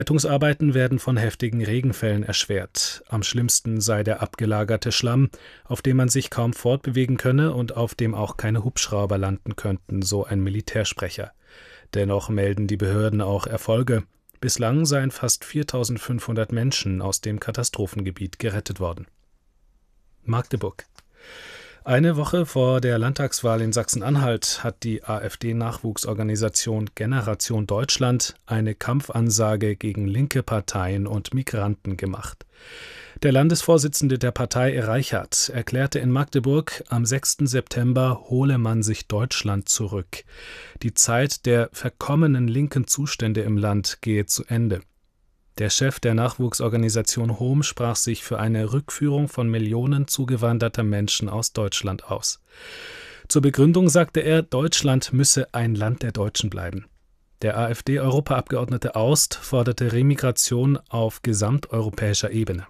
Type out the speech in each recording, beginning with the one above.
Rettungsarbeiten werden von heftigen Regenfällen erschwert. Am schlimmsten sei der abgelagerte Schlamm, auf dem man sich kaum fortbewegen könne und auf dem auch keine Hubschrauber landen könnten, so ein Militärsprecher. Dennoch melden die Behörden auch Erfolge. Bislang seien fast 4.500 Menschen aus dem Katastrophengebiet gerettet worden. Magdeburg. Eine Woche vor der Landtagswahl in Sachsen-Anhalt hat die AfD-Nachwuchsorganisation Generation Deutschland eine Kampfansage gegen linke Parteien und Migranten gemacht. Der Landesvorsitzende der Partei, Reichert, erklärte in Magdeburg, am 6. September hole man sich Deutschland zurück. Die Zeit der verkommenen linken Zustände im Land gehe zu Ende. Der Chef der Nachwuchsorganisation HOM sprach sich für eine Rückführung von Millionen zugewanderter Menschen aus Deutschland aus. Zur Begründung sagte er, Deutschland müsse ein Land der Deutschen bleiben. Der AfD-Europaabgeordnete Aust forderte Remigration auf gesamteuropäischer Ebene.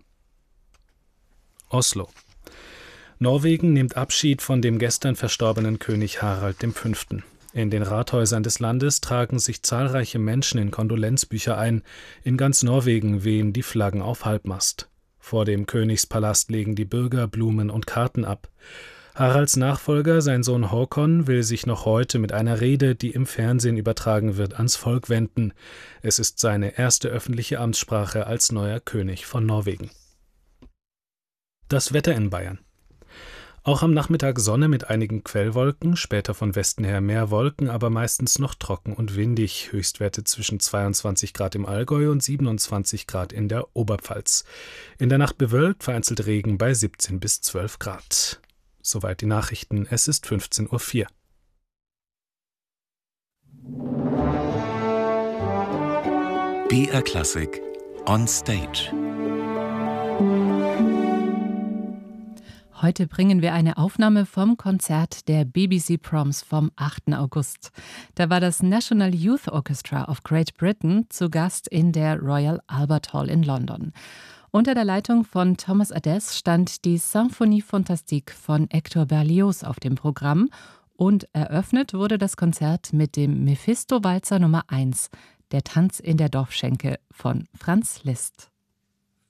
Oslo. Norwegen nimmt Abschied von dem gestern verstorbenen König Harald V. In den Rathäusern des Landes tragen sich zahlreiche Menschen in Kondolenzbücher ein. In ganz Norwegen wehen die Flaggen auf Halbmast. Vor dem Königspalast legen die Bürger Blumen und Karten ab. Haralds Nachfolger, sein Sohn Håkon, will sich noch heute mit einer Rede, die im Fernsehen übertragen wird, ans Volk wenden. Es ist seine erste öffentliche Amtssprache als neuer König von Norwegen. Das Wetter in Bayern. Auch am Nachmittag Sonne mit einigen Quellwolken, später von Westen her mehr Wolken, aber meistens noch trocken und windig. Höchstwerte zwischen 22 Grad im Allgäu und 27 Grad in der Oberpfalz. In der Nacht bewölkt, vereinzelt Regen bei 17 bis 12 Grad. Soweit die Nachrichten. Es ist 15:04 Uhr. BR Classic on Stage. Heute bringen wir eine Aufnahme vom Konzert der BBC Proms vom 8. August. Da war das National Youth Orchestra of Great Britain zu Gast in der Royal Albert Hall in London. Unter der Leitung von Thomas Adès stand die Symphonie Fantastique von Hector Berlioz auf dem Programm und eröffnet wurde das Konzert mit dem Mephisto-Walzer Nummer 1, der Tanz in der Dorfschenke von Franz Liszt.